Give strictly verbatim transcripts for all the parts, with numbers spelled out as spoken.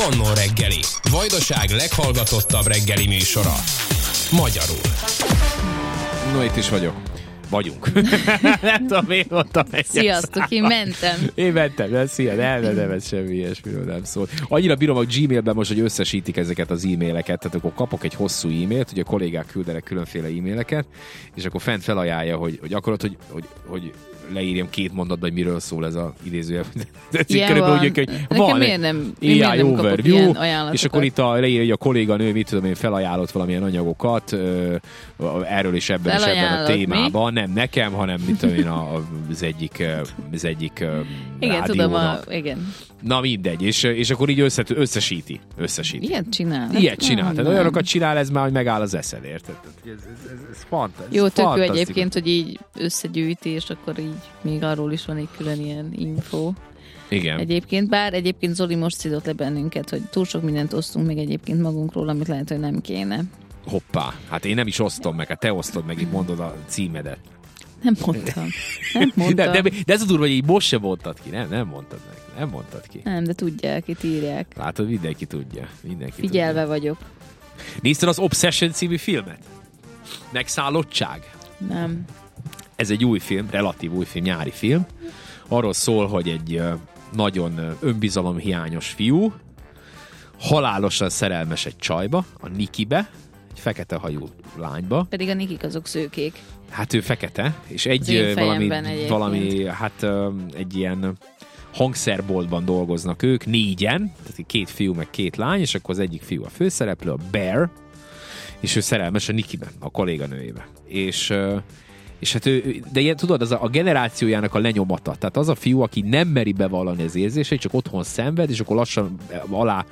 Pannó reggeli. Vajdaság leghallgatottabb reggeli műsora. Magyarul. No, itt is vagyok. Vagyunk. Nem tudom, miért mondtam egyet. Sziasztok, én mentem. Én mentem, de szia, nem, nem, nem, ez semmi ilyesmiről nem szól. Annyira bírom a Gmailben most, hogy összesítik ezeket az e-maileket, tehát akkor kapok egy hosszú e-mailt, hogy a kollégák küldenek különféle e-maileket, és akkor fent felajánlja, hogy, hogy akarod, hogy, hogy, hogy leírjam két mondatban, hogy miről szól ez az idézője. Ilyen van. Úgy, hogy van, miért nem, miért nem kapok ilyen ajánlatokat? És akkor itt a, leírja, hogy a kolléganő, mit tudom én, felajánlott valamilyen anyagokat, erről és ebben és ebben a témában. Mi? Nem nekem, hanem mit tudom én, az egyik, az egyik igen, rádiónak. tudom, a, igen. Na mindegy, és, és akkor így össze, összesíti. összesíti. Ilyet csinál? Ilyet csinál. Tehát olyanokat csinál, ez már, hogy megáll az eszed, érted? Ez, ez, ez, ez fantasztikus. Jó, tök jó egyébként, hogy így összegyűjti, és akkor így még arról is van egy külön ilyen info. Igen. Egyébként, bár egyébként Zoli most szidott le bennünket, hogy túl sok mindent osztunk még egyébként magunkról, amit lehet, hogy nem kéne. Hoppá, hát én nem is osztom meg, hát te osztod meg, itt mondod a címedet. Nem mondtam. Nem mondtam. De, de, de ez a durva, hogy így most sem mondtad ki, nem? Nem mondtad meg. Nem mondtad ki. Nem, de tudják, itt írják. Látod, mindenki tudja. Mindenki Figyelve tudja. vagyok. Nézted az Obsession című filmet? Megszállottság? Nem. Ez egy új film, relatív új film, nyári film. Arról szól, hogy egy nagyon önbizalomhiányos fiú halálosan szerelmes egy csajba, a Nikibe, egy fekete hajú lányba. Pedig a Nikik azok szőkék. Hát ő fekete, és egy valami, valami, hát egy ilyen hangszerboltban dolgoznak ők, négyen, tehát két fiú meg két lány, és akkor az egyik fiú a főszereplő, a Bear, és ő szerelmes a Nikiben, a kolléganőjébe. És, és hát ő, de ilyen, tudod, az a, a generációjának a lenyomata, tehát az a fiú, aki nem meri bevallani az érzéseit, csak otthon szenved, és akkor lassan alá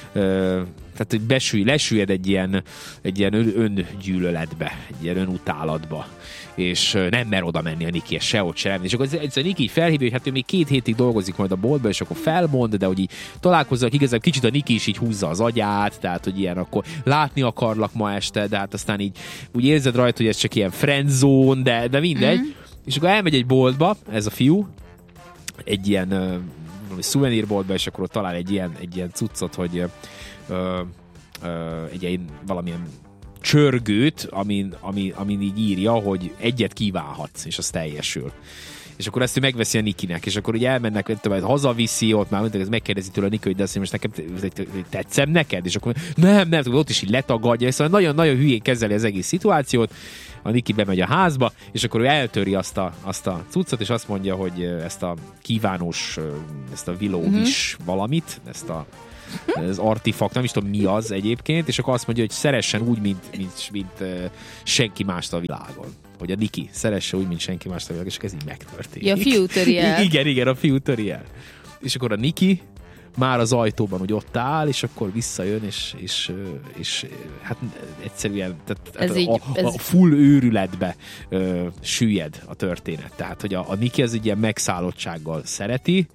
tehát, hogy besülj, lesüllyed egy ilyen, egy ilyen ön, öngyűlöletbe, egy ilyen önutálatba, és nem mer oda menni a Niki, sehogy sem. És akkor ez a Niki így felhívja, hogy hát ő még két hétig dolgozik majd a boltban, és akkor felmond, de hogy így találkoznak, igazából kicsit a Niki is így húzza az agyát, tehát, hogy ilyen akkor látni akarlak ma este, de hát aztán így úgy érzed rajta, hogy ez csak ilyen friendzone, de, de mindegy. Mm-hmm. És akkor elmegy egy boltba, ez a fiú, egy ilyen valami szuvenírboltba, és akkor ott talál egy ilyen, egy ilyen cuccot, hogy ö, ö, egy ilyen valamilyen csörgőt, amin, amin, amin így írja, hogy egyet kívánhatsz, és az teljesül. És akkor ezt ő megveszi a Nikinek, és akkor ugye elmennek, tudom, hazaviszi, ott már mondták, ez megkérdezi tőle a Niki, hogy de azt most nekem tetszem neked? És akkor nem, nem, ott is így letagadja, szóval nagyon-nagyon hülyén kezeli az egész szituációt. A Niki bemegy a házba, és akkor ő eltöri azt a, azt a cuccot, és azt mondja, hogy ezt a kívánós, ezt a vilóvis mm-hmm. valamit, ezt a az artifakt, nem is tudom mi az egyébként, és akkor azt mondja, hogy szeressen úgy, mint, mint, mint uh, senki mást a világon. Hogy a Niki szeresse úgy, mint senki mást a világon, és ez így megtörténik. Ja, a fiú töri el. Igen, igen, a fiú töri el. És akkor a Niki már az ajtóban úgy ott áll, és akkor visszajön, és, és, és hát egyszerűen tehát, ez a, így, a, ez... a full őrületbe ö, süllyed a történet. Tehát, hogy a, a Niki az egy ilyen megszállottsággal szereti,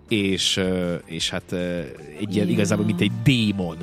és, és hát egy ilyen, igazából mint egy démon.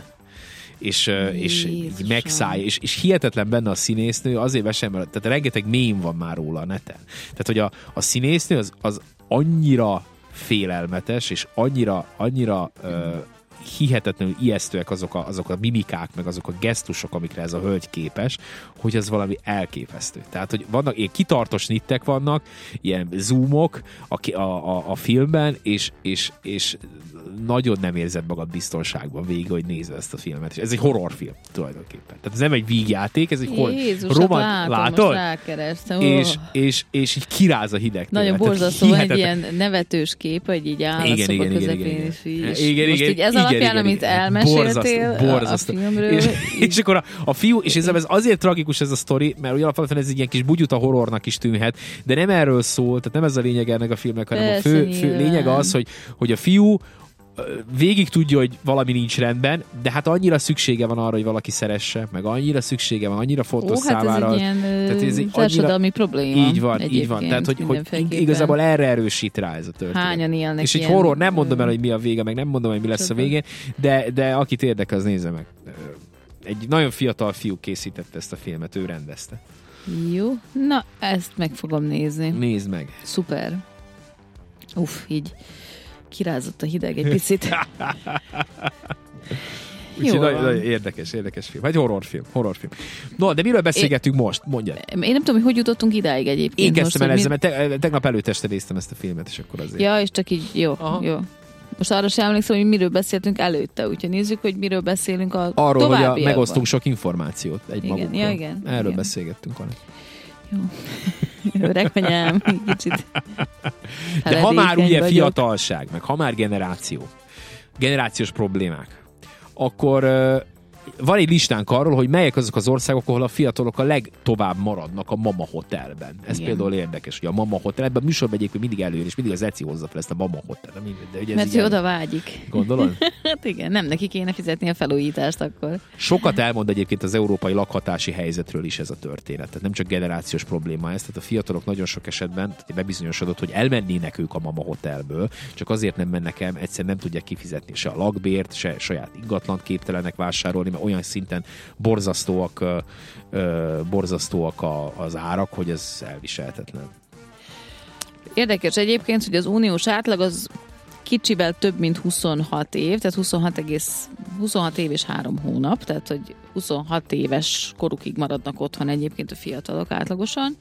És, és így megszállja, és, és hihetetlen benne a színésznő, azért vesem, tehát rengeteg mém van már róla a neten. Tehát, hogy a, a színésznő az, az annyira félelmetes, és annyira, annyira uh, hihetetlenül ijesztőek azok a, azok a mimikák, meg azok a gesztusok, amikre ez a hölgy képes, hogy ez valami elképesztő. Tehát, hogy vannak ilyen kitartos nittek vannak, ilyen zoomok a, a, a, a filmben, és, és, és nagyon nem érzed magad biztonságban végig, hogy nézve ezt a filmet. És ez egy horrorfilm tulajdonképpen. Tehát ez nem egy vígjáték, ez egy Jézus, horror. Látom, látod? Oh. És, és, és így kiráz a hideg. Nagyon borzasztó, egy ilyen nevetős kép, hogy így áll igen, a szoba közepén, és így. És igen, most igen, így ez igen, alapján, igen, amit elmeséltél borzasztó, borzasztó. A filmről. És, és akkor a, a fiú, és ez, ez azért tragikus ez a sztori, mert ugye alapvetően ez egy ilyen kis bugyuta horrornak is tűnhet, de nem erről szól, tehát nem ez a lényeg ennek a filmnek, hanem Persze, a fő, fő lényeg az, hogy, hogy a fiú végig tudja, hogy valami nincs rendben, de hát annyira szüksége van arra, hogy valaki szeresse, meg annyira szüksége van, annyira fontos Ó, hát számára. Ez egy ilyen tehát ez egy társadalmi probléma. Így van, így van. Tehát, hogy, hogy igazából erre erősít rá ez a történet. Hányan élnek és egy ilyen... horror, nem mondom el, hogy mi a vége, meg nem mondom, hogy mi lesz a végén, de, de akit érdekel, az nézze meg. Egy nagyon fiatal fiú készítette ezt a filmet, ő rendezte. Jó, na ezt meg fogom nézni. Nézd meg. Szuper. Uff, így kirázott a hideg egy picit. Úgyhogy nagyon, nagyon érdekes, érdekes film. Vagy horrorfilm, horrorfilm. No, de miről beszélgetünk most? Mondjad. Én nem tudom, hogy hogy jutottunk idáig egyébként. Én kezdtem el ezzel, mi... mert te, tegnap előtt este néztem ezt a filmet, és akkor azért. Ja, és csak így, jó, Aha. jó. Most arra sem emlékszem, hogy miről beszéltünk előtte, úgyhogy nézzük, hogy miről beszélünk a arról, hogy a, megosztunk sok információt egy igen, magunkról. Ja, igen. Erről igen. beszélgettünk volna. Jó. Öreg anyám, kicsit. De ha már ugye vagyok. Fiatalság, meg ha már generáció, generációs problémák, akkor uh, van egy listánk arról, hogy melyek azok az országok, ahol a fiatalok a legtovább maradnak a Mama Hotelben. Ez igen. Például érdekes, hogy a Mama Hotel, ebben a műsorban egyébként mindig előjön, és mindig az Eci hozza fel ezt a Mama Hotel. De ugye mert ő oda vágyik. Gondolod? Hát igen, nem neki kéne fizetni a felújítást akkor. Sokat elmond egyébként az európai lakhatási helyzetről is ez a történet. Tehát nem csak generációs probléma ez, tehát a fiatalok nagyon sok esetben bebizonyosodott, hogy elmennének ők a Mama Hotelből, csak azért nem mennek el, egyszerűen nem tudják kifizetni se a lakbért, se saját ingatlant képtelenek vásárolni, mert olyan szinten borzasztóak, ö, ö, borzasztóak a, az árak, hogy ez elviselhetetlen. Érdekes egyébként, hogy az uniós átlag az kicsivel több, mint huszonhat év, tehát huszonhat, egész, huszonhat év és három hónap, tehát hogy huszonhat éves korukig maradnak otthon egyébként a fiatalok átlagosan,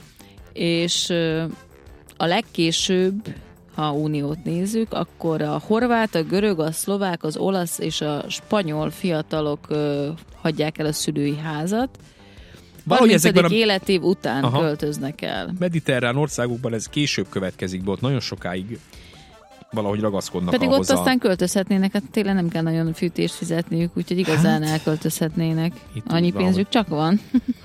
és a legkésőbb, ha uniót nézzük, akkor a horvát, a görög, a szlovák, az olasz és a spanyol fiatalok ö, hagyják el a szülői házat. harmincadik a... életév után Aha. költöznek el. Mediterrán országokban ez később következik, de ott nagyon sokáig valahogy ragaszkodnak Pedig ahhoz ott aztán költözhetnének, hát tényleg nem kell nagyon fűtést fizetniük, úgyhogy igazán hát, elköltözhetnének. Annyi pénzük csak van.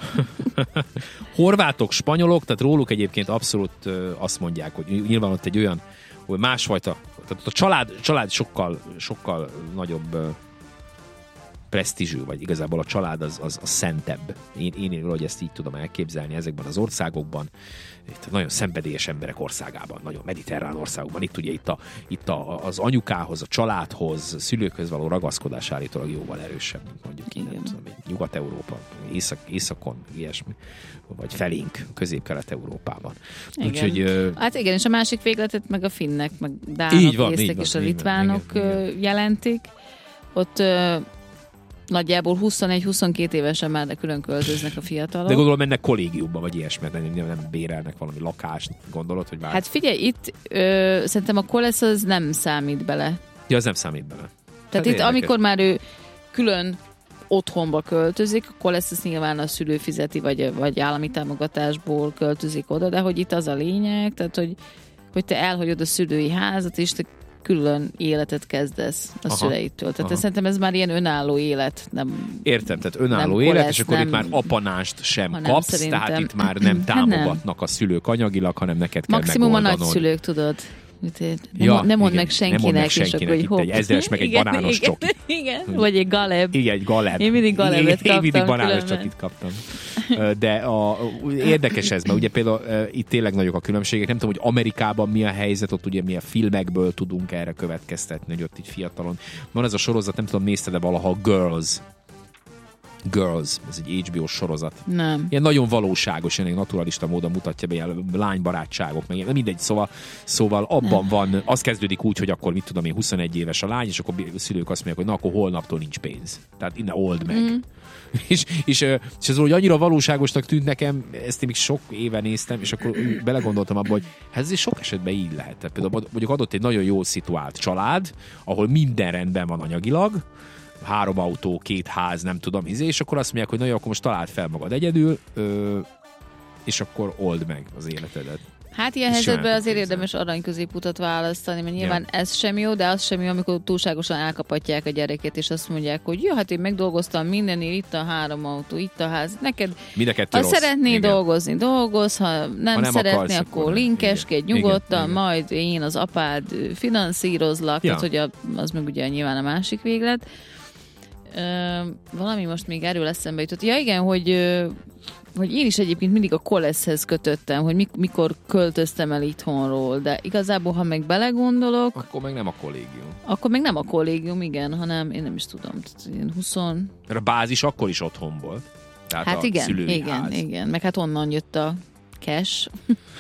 Horvátok, spanyolok, tehát róluk egyébként abszolút azt mondják, hogy nyilván ott egy olyan, hogy másfajta, tehát a család, család sokkal, sokkal nagyobb presztízsű, vagy igazából a család az, az, az szentebb. Én, én valahogy ezt így tudom elképzelni ezekben az országokban. Itt nagyon szenvedélyes emberek országában, nagyon mediterrán országokban. Itt ugye itt, a, itt a, az anyukához, a családhoz, szülőkhöz való ragaszkodás állítólag jóval erősebb, mint mondjuk innen, Nyugat-Európa, Észak, Északon, ilyesmi, vagy felénk, Közép-Kelet-Európában. Úgyhogy, hát igen, és a másik végletet meg a finnek, meg dánok, észtek és a litvánok igen, igen. jelentik. Ott nagyjából huszonegy-huszonkét évesen már külön költöznek a fiatalok. De gondolom mennek kollégiumba, vagy ilyesmi, nem, nem bérelnek valami lakást, gondolod, hogy már... Hát figyelj, itt ö, szerintem a kolesz az nem számít bele. Ja, az nem számít bele. Tehát hát itt érdekes. Amikor már ő külön otthonba költözik, akkor lesz ez nyilván a szülő fizeti, vagy, vagy állami támogatásból költözik oda, de hogy itt az a lényeg, tehát hogy, hogy te elhagyod a szülői házat, és te külön életet kezdesz a Aha. szüleitől. Tehát szerintem ez már ilyen önálló élet. Nem, Értem, tehát önálló élet, lesz, és akkor nem, itt már apanást sem kapsz, szerintem, tehát itt már nem támogatnak nem. a szülők anyagilag, hanem neked kell Maximum megoldanod. Maximum a nagyszülők, tudod. Nem, ja, nem mondd igen, meg senkinek, nem mondd meg senkinek és akkor, itt egy ezres, meg egy banános igen, csoki. Igen, vagy egy galeb. Igen, egy galeb. Én mindig galebet kaptam. Én mindig banános csokit kaptam. De a, érdekes ez, mert ugye például itt tényleg nagyok a különbségek. Nem tudom, hogy Amerikában mi a helyzet, ott ugye mi a filmekből tudunk erre következtetni, hogy ott így fiatalon. Van ez a sorozat, nem tudom, nézted-e valaha, Girls. Girls, ez egy há bé ó sorozat. Nem. Ilyen nagyon valóságos, ilyen naturalista módon mutatja be, ilyen lánybarátságok, meg ilyen, mindegy, szóval, szóval abban nem. van, az kezdődik úgy, hogy akkor mit tudom én, huszonegy éves a lány, és akkor a szülők azt mondják, hogy na, akkor holnaptól nincs pénz. Tehát innen old meg. Mm. és, és, és ez úgy annyira valóságosnak tűnt nekem, ezt én még sok éve néztem, és akkor belegondoltam abba, hogy hát ez sok esetben így lehet. Tehát például mondjuk adott egy nagyon jól szituált család, ahol minden rendben van anyagilag, három autó, két ház, nem tudom, és akkor azt mondják, hogy na jó, akkor most találd fel magad egyedül, ö, és akkor old meg az életedet. Hát ilyen helyzetben azért érdemes aranyközéputat választani, mert nyilván ja. ez sem jó, de az sem jó, amikor túlságosan elkapatják a gyereket, és azt mondják, hogy jó, hát én megdolgoztam mindennél, itt a három autó, itt a ház. Neked, ha szeretnél igen. dolgozni, dolgoz, ha nem, ha nem szeretnél, akarsz, akkor linkeskedj nyugodtan, igen, majd igen. én az apád finanszírozlak, ja. tehát hogy a, az meg ugye nyilván a másik véglet. Uh, valami most még erről eszembe jutott. Ja igen, hogy, uh, hogy én is egyébként mindig a koleszhez kötöttem, hogy mik- mikor költöztem el itthonról, de igazából, ha meg belegondolok... Akkor meg nem a kollégium. Akkor meg nem a kollégium, igen, hanem én nem is tudom. Tehát húsz... Mert a bázis akkor is otthon volt. Tehát hát a igen, szülői igen, ház. igen. Meg hát onnan jött a cash.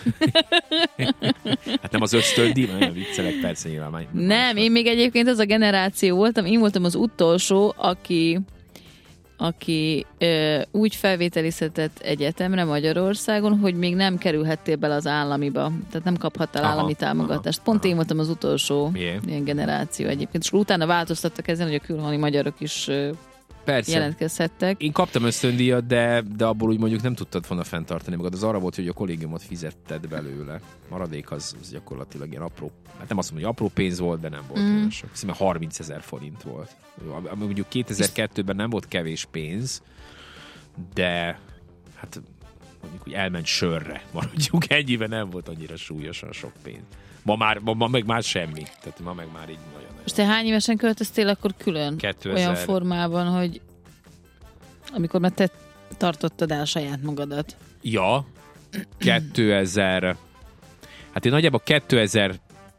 Hát nem az ösztöndi, nagyon viccelek, persze nyilván. Már nem, én még egyébként az a generáció voltam, én voltam az utolsó, aki aki ö, úgy felvételizhetett egyetemre Magyarországon, hogy még nem kerülhettél bele az államiba. Tehát nem kaphattál aha, állami támogatást. Aha, Pont aha. én voltam az utolsó Milyen? ilyen generáció egyébként. És utána változtattak ezen, hogy a külhoni magyarok is ö, Persze. jelentkezhettek. Én kaptam ösztöndíjat, de, de abból úgy mondjuk nem tudtad volna fenntartani magad. Az arra volt, hogy a kollégiumot fizetted belőle. Maradék az, az gyakorlatilag ilyen apró, hát nem azt mondom, hogy apró pénz volt, de nem volt mm. olyan sok. Szerintem harmincezer forint volt. Mondjuk kétezer-kettőben nem volt kevés pénz, de hát mondjuk, hogy elment sörre, maradjunk ennyiben, nem volt annyira súlyosan sok pénz. Ma, már, ma, ma meg már semmi. Tehát ma meg már így nagyon. És te hány évesen költöztél akkor külön? kétezer Olyan formában, hogy amikor már te tartottad el saját magadat. Ja, kétezer Hát én nagyjából kétezer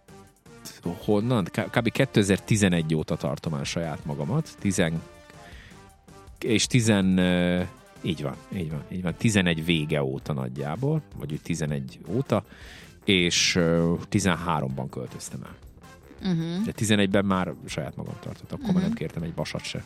honnan? Kb. kétezer-tizenegy óta tartom el saját magamat. Tizen és tizen így van, így van, így van. tizenegy vége óta nagyjából, vagy úgy tizenegy óta, és tizenháromban költöztem el. Uh-huh. De tizenegyben már saját magam tartott, akkor uh-huh. már nem kértem egy vasat se.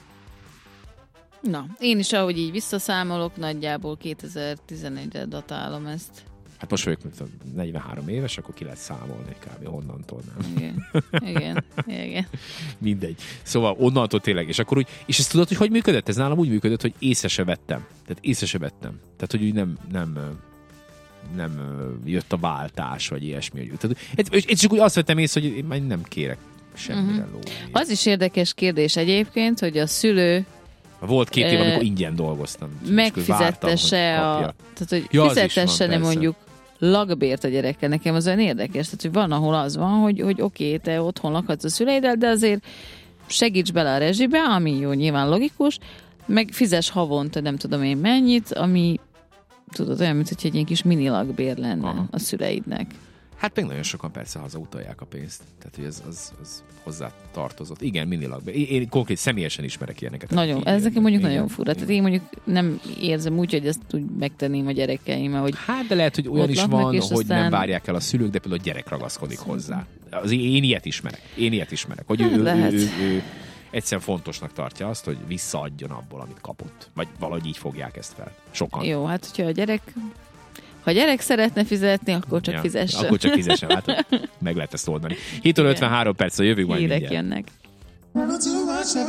Na, én is ahogy így visszaszámolok, nagyjából kétezer-tizenegyre datálom ezt. Hát most vagyok negyvenhárom éves, akkor ki lehet számolni kb. Onnantól, nem? Igen, igen, igen. Mindegy. Szóval onnantól tényleg, és akkor úgy, és ezt tudod, hogy hogy működött? Ez nálam úgy működött, hogy észre se vettem. Tehát észre se vettem. Tehát, hogy úgy nem, nem, nem jött a váltás, vagy ilyesmi. Tehát, és csak úgy azt vettem észre, hogy én már nem kérek semmire uh-huh. lóni. Az is érdekes kérdés egyébként, hogy a szülő volt két év, amikor ingyen dolgoztam. Megfizettesse a... Tehát, hogy ja, fizetesse mondjuk lakbért a gyerekkel. Nekem az olyan érdekes. Tehát, hogy van, ahol az van, hogy, hogy oké, okay, te otthon lakhatsz a szüleiddel, de azért segíts bele a rezsibe, ami jó, nyilván logikus, meg fizes havonta, nem tudom én mennyit, ami tudod, olyan, mint hogy egy ilyen kis mini lakbér lenne aha. a szüleidnek. Hát még nagyon sokan persze hazautalják a pénzt. Tehát, hogy ez az, az hozzá tartozott. Igen, minilakbe. Én, én konkrét személyesen ismerek ilyeneket. Nagyon. Ez nekem mondjuk igen, nagyon fura. Tehát én mondjuk nem érzem úgy, hogy ezt úgy megtenném a gyerekeimmel, hogy hát, de lehet, hogy olyan is van, hogy aztán... nem várják el a szülők, de például a gyerek ragaszkodik szóval. hozzá. Az, én ilyet ismerek. Én ilyet ismerek. Hogy hát ő, ő, ő, ő egyszerűen fontosnak tartja azt, hogy visszaadjon abból, amit kapott. Vagy valahogy így fogják ezt fel. Sokan. Jó, hát hogyha a gyerek Ha a gyerek szeretne fizetni, akkor csak ja, fizessen. Akkor csak fizessen, hát meg lehet ezt oldani. hét óra ötvenhárom perc, jövünk majd mindjárt. Hírek jönnek.